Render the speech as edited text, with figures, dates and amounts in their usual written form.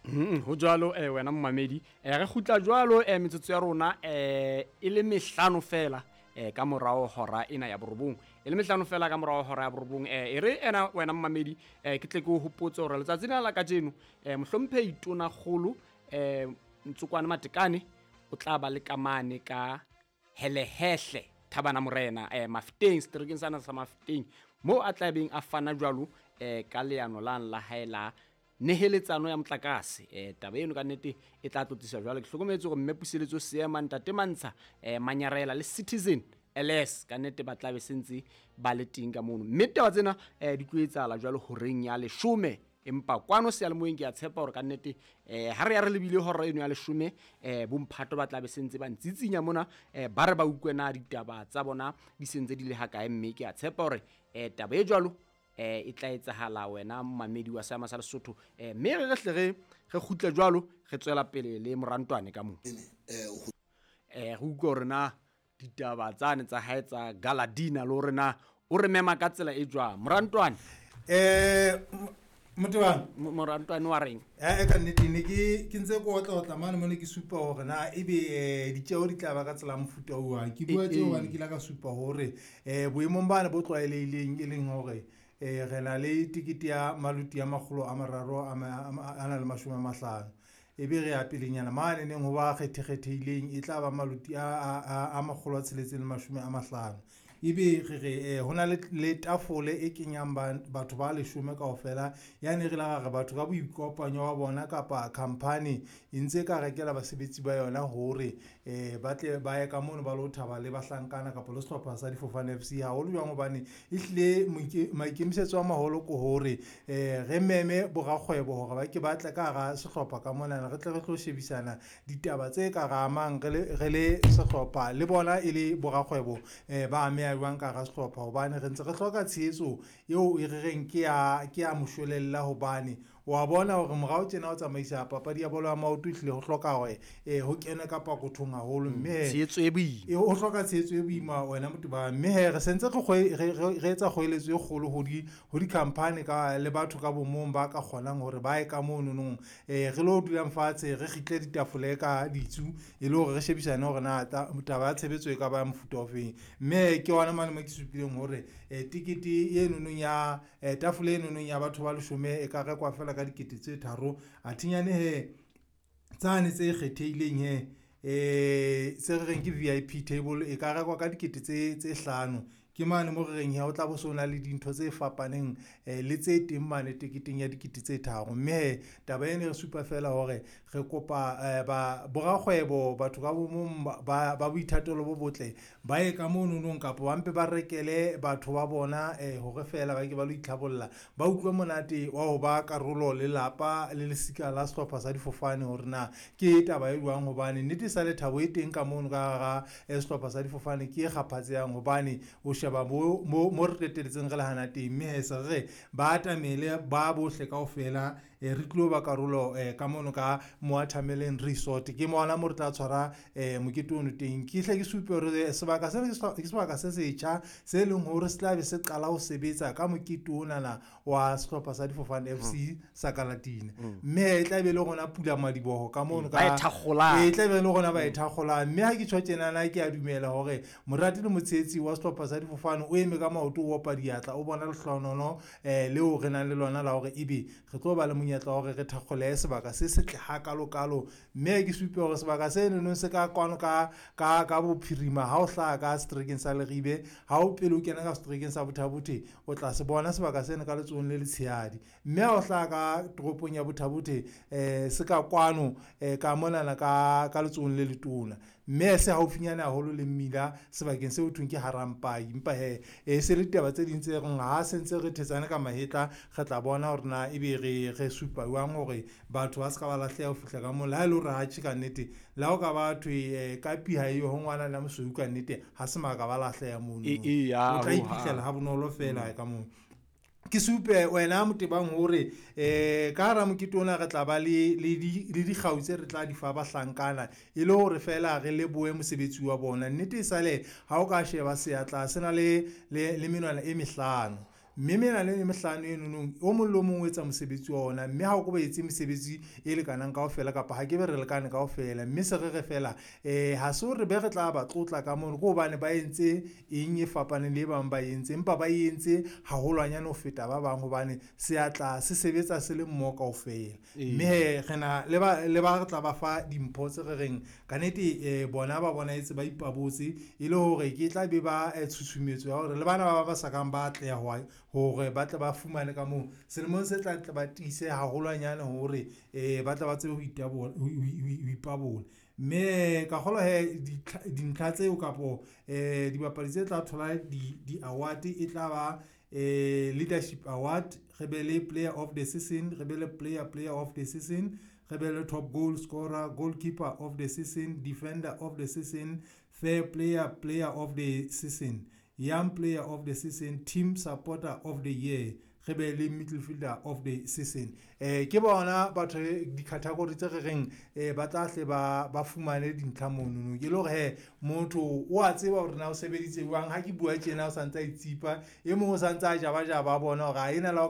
Ho jwalo wena mmamedi re kgutla jwalo metsotso ya rona e le mehlano fela ka morao hora ena ya borobong e le mehlano fela ka morao hora ya borobong e re wena mmamedi ke tle ke o hopotse hore letsatsi lena la kajeno mohlomphehi tona kgolo Ntsukwane Matekane o tla ba le kamane ka Helehehle Thabana Morena Mafeteng seterekeng sana sa Mafeteng mo a tla beng a fana jwalo ka leano la hae la neheletsano ya motlakase taba eno ka nnete e tla tlotlisa jwale ke hlokometse hore mme Puseletso Seema Ntate Mantsha Manyarela le Citizen LS ka nnete ba tla be sentse ba le teng ka mono mme taba tsena di tlo etsahala jwale horeng ya 10 empa kwano se ya le moeng ke a tshepa hore ka nnete ha re ya re lebile hora eno ya 10 bomphato ba tla be sentse ba ntsitsinya mona ba re ba utlwena ditaba tsa bona di sentse di le hakae mme ke a tshepa hore taba e jwalo e tla etsahala wena mmamedi wa Seema sa Lesotho mme re hle re khutle jwalo re tswela pele le morantwane ka moo re utlwa hore na ditaba tsane tsa hae tsa Galadina le hore na o re mema ka tsela e jwang morantwane morantwane wa reng ka nnete ne ke ntse ko otla mane mone ke supa hore na ebe ditjeo di tla ba ka tsela mofuta wa ke bua tseo bana ke la ka supa hore boemong bana bo tlwaelehileng e leng hore re na le tikiti ya maluti ya 350 ebe re ya pelenyana mane neng ho ba kgethehileng e tla ba maluti a 650 ebe re hona le tafole e kenyang batho ba 10 kaofela yane re la ga batho ka boikopanyo wa bona kapa company intse ka rekela basebetsi ba yona hore ba tle ba ye ka mono ba lo thaba le bahlankana kapa lo sehlopha sa Difofane FC ha ho le jwang hobane ihlile maikemisetso a maholo ko hore re meme borakgwebo hore ba ke batla ka ga sehlopha ka mona re tle re tlo shebisana ditaba tse ka ramang re le sehlopha le bona e le borakgwebo ba ame jwang ka ga sehlopha hobane re ntse re hloka tshehetso eo e reng ke ya moshwelella hobane wa bona hore morao tjena o tsamaisa papadi ya bolo ya maoto ihlile ho hloka hore ho kene ka pakothong haholo mme tshehetso e boima o hloka tshehetso e boima wena motho ba mme re sentse re etsa kgoeletso e kgolo ho di company ka le batho ka bomong ba ka kgonang hore ba e ka mono nong re lo dula mfatshe re khitle ditafole ka ditsu e le hore re shebisane hore na taba ya tshebetso e ka ba mofuta ofeng mme ke ona mane mo ke supileng hore tikiti eno nong ya tafole eno nong ya batho ba 10 e ka rekwa fela ka 3,000 athinyane he tsane tse kgethehileng se re reng ke VIP table e ka rekwa ka 5,000 ke mane mo re reng ya o tla bo sona le dintho tse fapaneng le tse teng mane tikiting ya 3,000 mme taba ene re supa fela hore re kopa ba borakgwebo batho ka bomong ba boithatelo bo botle ba e ka mono nong kapa ba mpe ba rekele batho ba bona hore fela ba ke ba lo itlhabolla ba utlwe monate wa ho ba karolo le lapa le lesika la sehlopha sa Difofane hore na ke taba e jwang hobane nnete sa le thabo e teng ka mono ka ga sehlopha sa Difofane ke e kgaphatsehang hobane o sheba mo re teteletseng re lahana teng mme se re ba atamele ba bohle kaofela re tlo ba karolo ka mono ka Moatameleng Resort ke mona mo re tla tshwara mokete ono teng ke hle ke supe hore sebaka se setjha se leng hore se tla be se qala ho sebetsa ka mokete onana wa sehlopha sa Difofane FC sa Galadina mme e tla be le gona pula madiboho ka mono ka e tla be le gona ba e thakgola mme ha ke tshwa tjena na ke a dumela hore morati le motshetsi wa sehlopha sa Difofane o eme ka maoto o opa diatla o bona lehlonono leo re nang le lona la hore ebe re tlo ba le monyetla hore re thakgole sebaka se setle hakalo mme ke supe hore sebaka se nno se ka kwano ka bophirima ha o hlaha ka streakeng sa Leribe ha o pele o kena ka streakeng sa Bothabothe o tla se bona sebaka sena ka letsong le letshehadi mme ha o hlaha ka toropong ya Bothabothe se ka kwano ka monana ka letsong le letona mme se haufinyana haholo le mmila sebakeng se ho thweng ke Harampai empa se le taba tse ding tse reng ha sentse re thetsane ka mahetla re tla bona hore na ebe re supa jwang hore batho ba ska ba lahleha ho fihla ka mola ha ile hore ha tjhe ka nnete la ho ka batho ka piha eo ho ngwana la mosweu ka nnete ha se maka ba lahleha mono o tla iphihlella ha bonolo fela ka moo ke supe wena motebang hore ka hara mokete ona re tla ba le dikgau tse re tla di fa bahlankana e le hore fela re lebohe mosebetsi wa bona nnete e sale ha o ka sheba seatla sena le menwana e 5 mme mena le mehlano eno o mong le mong o etsa mosebetsi wa ona, mme ha o ko ba etse mesebetsi e lekanang kaofela kapa ha ke be re lekane kaofela, mme se re fela ha se re be re tla ba tlotla ka mono go bane ba entse eng e fapaneng le bang ba entse, empa ba entse haholwanyane ho feta ba bang hobane se atla se sebetsa se le mmoho kaofela. Mme re na le ba re tla ba fa dimpho tse re reng ka nnete bona ba bona etse ba ipabotse e le hore ke tla be ba tshusumetso ya hore le bana ba sa kang ba tleya hore ba tla ba fumane ka moo selemong se tla ba tiise haholwanyane hore ba tla ba tsebe ho ipabola. Mme ka kgolwa dintlha tseo kapo dibapadi tse tla thola di-award e tla ba leadership award, re be le player of the season, re be le player of the season, re be le top goal scorer, goalkeeper of the season, defender of the season, fair player of the season, young player of the season, team supporter of the year, re be le midfielder of the season. Ke bona batho di-category tse re reng ba tla hle ba fumane dintlha mono ke le hore motho o a tseba hore na o sebeditse jwang ha ke bua tjena o santsa itsipa e mong o santsa a jaba bona hore ha ena la